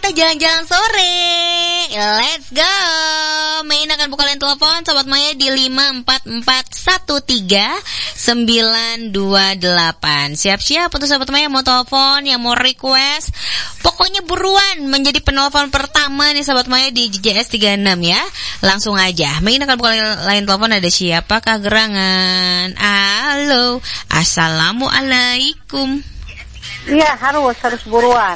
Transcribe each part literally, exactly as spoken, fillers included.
jalan-jalan sore. Let's go. Main akan buka line telepon Sobat Maya di lima empat empat satu tiga sembilan dua delapan. Siap-siap untuk Sobat Maya mau telepon, yang mau request. Pokoknya buruan menjadi penelpon pertama nih Sobat Maya di J J S tiga enam ya. Langsung aja. Main akan buka line telepon. Ada siapakah gerangan? Halo. Assalamualaikum. Iya, harus harus buruan.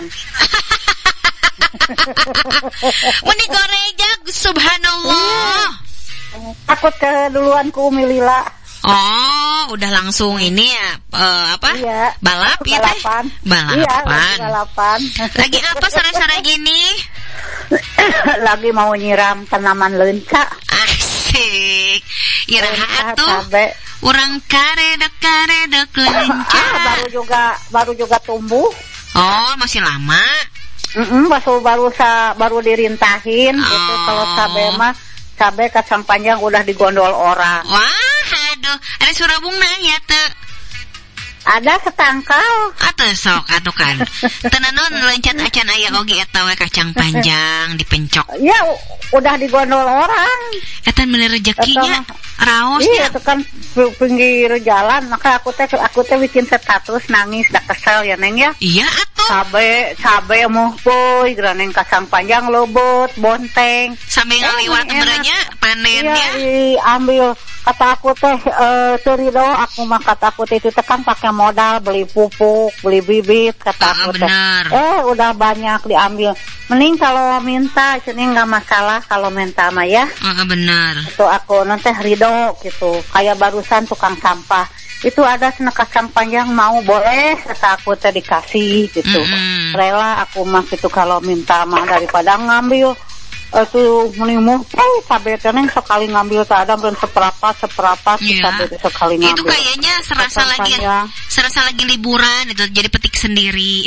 Meni gorejak, subhanallah. Takut keduluan ku Umi Lila. Oh, udah langsung ini ya, uh, apa? Iya. Balap ya teh? Balapan. Balapan. Iya, lagi balapan. Lagi apa sore-sore gini? Lagi mau nyiram tanaman lenca. Asik. Iraha atuh. Cabe. Urang karedek-karedek lenca. Ah, baru juga baru juga tumbuh. Oh, masih lama. Mm-mm, baru baru sa, baru dirintahin Oh. gitu. Kalau cabe mah cabe kacang panjang udah digondol orang. Wah, aduh, ada surabungna ya teu. Ada setangkal. Atuh sok atuh kan. Tenanon lencat acan aya oge eta we kacang panjang dipencok. Ya u- udah digondol orang. Eta bener rezekinya. Raos Iya, nya. itu kan p- pinggir jalan. Maka aku teh aku teh bikin status nangis dah kesel ya Neng ya. Iya atuh. Cabe cabe moh boy, graneng kacang panjang lobot, bonteng. Sambil ngaliwat enak. benernya Iya, panennya. diambil. Kata aku teh eh terido aku mah kata aku teh itu teh kan pakai modal beli pupuk, beli bibit kata Ah, aku teh. benar. Eh udah banyak diambil. Mending kalau minta sini nggak masalah kalau minta mah ya. Heeh, bener. Itu aku nanti ridho gitu. Kayak barusan tukang sampah. Itu ada senek kacang panjang mau boleh kata aku teh dikasih gitu. Mm-mm. Rela aku mah gitu kalau minta mah daripada ngambil itu menimuh, eh cabai teneng sekali ngambil tak ada belum seberapa seberapa Iya. cabai itu sekali ngambil. Itu kayaknya serasa Kacang lagi panjang. serasa lagi liburan itu jadi petik sendiri.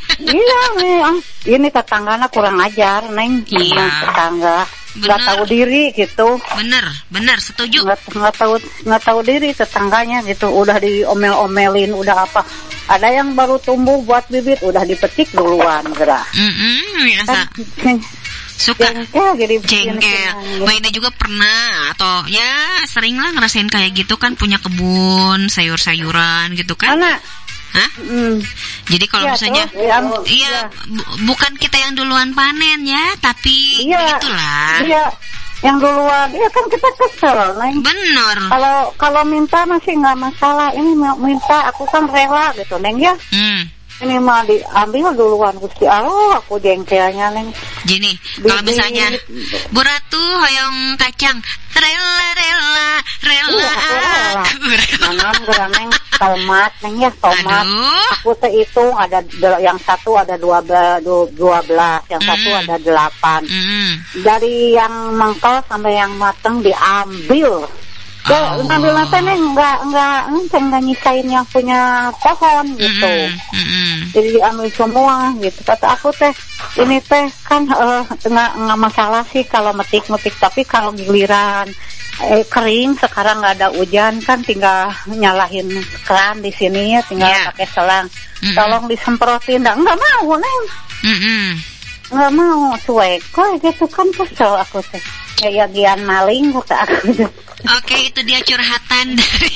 Iya nih, ah, ini tetangganya kurang ajar, Neng. Iya. Emang tetangga nggak Bener. tahu diri gitu, Bener, bener, setuju. nggak nggak tahu nggak tahu diri tetangganya gitu. Udah diomel-omelin, udah apa? Ada yang baru tumbuh buat bibit, udah dipetik duluan, gerah. Mm-mm, biasa. Kan, Suka jengkel jadi jengkel. Mainnya juga pernah atau ya sering lah ngerasain kayak gitu kan, punya kebun sayur-sayuran gitu kan. anak. Hah? Mm. Jadi kalau Ya, misalnya terus, ya, iya ya. bu- bukan kita yang duluan panen ya, tapi Iya, begitulah. Iya, yang duluan. Iya kan kita kesel, Neng. Bener. Kalau kalau minta masih nggak masalah. Ini mau minta, aku kan rela gitu, Neng ya. Hmm. Ini mah diambil duluan Gusti Allah, aku jengkelnya, Neng. Gini, kalau misalnya Bu Ratu hoyong kacang, rela rela rela Iya, aku rela. aku rela. Nanon geraneng tomat, Neng ya, tomat. Aduh. Aku teh hitung ada del- yang satu ada dua belas, dua belas, yang satu Mm. ada delapan. Mm. Dari yang mengkol sampai yang mateng diambil. Ya, Oh. ngambil apa nih enggak enggak enggak enggak nyisain yang punya pohon gitu. Mm-mm, mm-mm. Jadi diambil semua gitu. Kata aku teh ini teh kan eh, enggak enggak masalah sih kalau metik-metik, tapi kalau giliran eh, kering sekarang nggak ada hujan kan tinggal nyalahin keran di sini ya, tinggal Yeah. pakai selang. Mm-mm. Tolong disemprotin, enggak enggak mau, Neng. Mm-mm. Nggak mau, cuek. Kok gitu kan kesel aku teh. Kayak gian maling kata aku. Oke, itu dia curhatan dari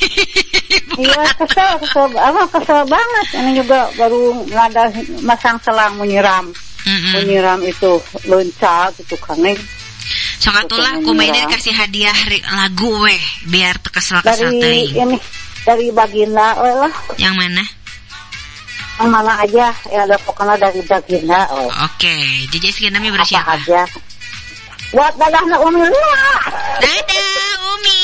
Bu Iya Ratu. kesel, kesel, apa kesel banget. Ini juga baru nggak ada masang selang menyiram, Mm-mm. menyiram itu lonca gitu kan, Neng. Sok atulah Betul, kumainnya Mira. kasih hadiah ri- lagu weh biar teu kesel-kesel Dari teuing. ini dari Baginda, we lah, Yang mana? yang mana aja ya ada pokoknya dari Baginda, we. Oke, J J Skinami Apa bersiapa? aja. Buat dadahna Umi Lila, Dadah, Umi.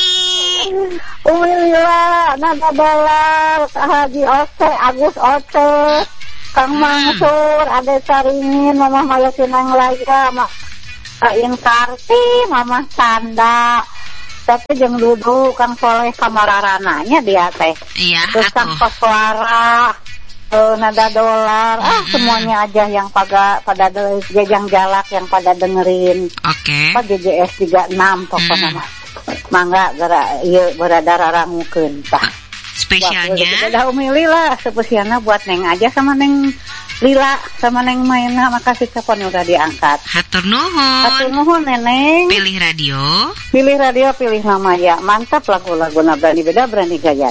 Umi Lila, Nada Dolar, Haji Oce, Agus Oce, Kang Mansur, Ade Saringin, Mama Malasinang Laya, Mak Kain Karti, Mama Sanda. Tapi jeung dudu Kang Soleh Kamararananya dia teh. Iya, Terus Kang atuh. Koswara, eh, Nada Dolar, ah Mm-mm. semuanya aja yang pada pada de- jajang jalak yang pada dengerin. Oke. Apa J J S tiga enam pokoknya Mm. mah. Mangga gara ieu berada rarangukeun tah. Spesialnya Ada Umi Lila spesialnya buat Neng aja sama Neng Lila sama Neng Maina, makasih teleponnya udah diangkat. Hatur nuhun. Hatur nuhun Neneng. Pilih radio. Pilih radio, pilih nama ya. Mantap lagu-lagu berani beda, berani gaya.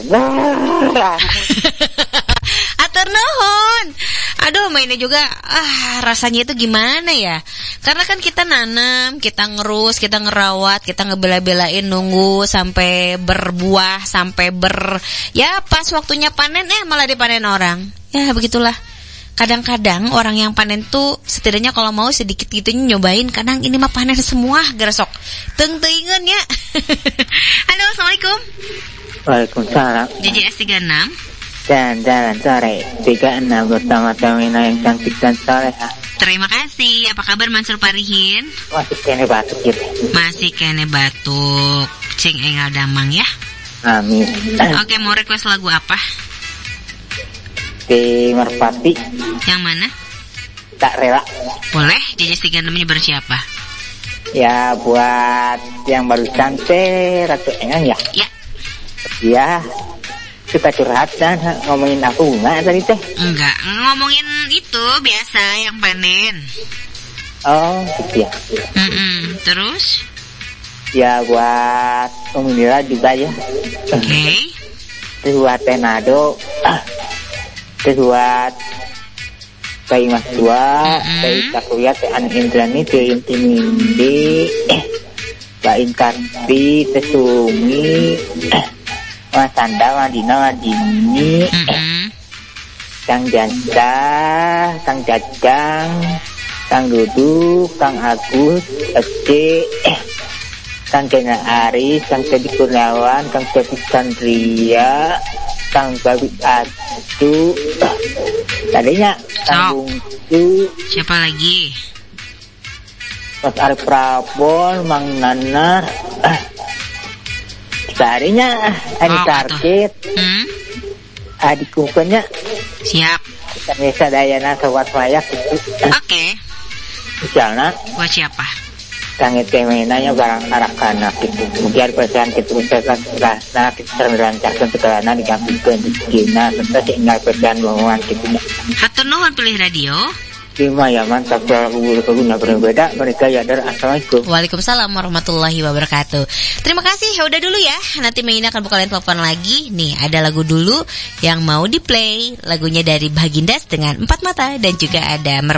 Hatur nuhun. Aduh, mainnya juga ah rasanya itu gimana ya? Karena kan kita nanam, kita ngerus, kita ngerawat, kita ngebela-belain nunggu sampai berbuah, sampai ber ya pas waktunya panen eh malah dipanen orang. Ya begitulah. Kadang-kadang orang yang panen tuh setidaknya kalau mau sedikit gitunya nyobain. Kadang ini mah panen semua geresok. Teng-tengen ya. Halo, Assalamualaikum. Waalaikumsalam. J J S tiga enam. Jalan-jalan sore tiga enam bersama Tamina yang cantik dan soleha. Terima kasih. Apa kabar Mansur Parihin? Masih kene batuk gitu. Masih kene batuk. Cing engal damang ya. Amin. Oke, mau request lagu apa? Di Merpati. Yang mana? Tak rela. Boleh. J J S tiga enam-nya bersiapa? Ya buat yang baru cantik Ratu Engang ya. Ya. Ya. Kita curhat dan ngomongin aku bunga tadi teh. Enggak, ngomongin itu biasa yang panen. Oh, gitu ya. Mm-mm. Terus? Ya buat Umi Mira juga ya. Oke. Okay. Terus buat Tenado. Terus buat Kai Mas Dua, Kai Takuya, Teh An Indrani, Teh Yunti Mindi, Mbak Inkarti, Teh Sumi, Mas Sanda, Madina, Madini, Kang Janca, Kang Jajang, Kang Duduk, Kang Agus, Ece, Kang Kena Aris, Kang Teddy Kurniawan, Kang Teddy Sandria, Kang Babi Atu, tadinya Kang Bungsu, siapa lagi? Mas Arif Prabon, Mang Nana, tadinya Adi Sarkit, hmm? Adi Kumpenya, siap. Kanesa Dayana Sobat Mayak gitu. Oke. Okay. Misalnya, buat siapa? Kang Ete mainanya barang arak-anak gitu. Mungkin perasaan kita misalkan rasa kita terlancarkan sekarang digampingkan di Cina serta sehingga perasaan bangunan gitu. Hatur nuhun pilih radio. Lima ya mantap lagu berguna berbeda mereka ya dar. Assalamualaikum. Waalaikumsalam warahmatullahi wabarakatuh. Terima kasih. Ya udah dulu ya. Nanti Maina akan buka line telepon lagi. Nih ada lagu dulu yang mau di play. Lagunya dari Bagindas dengan Empat Mata dan juga ada Mer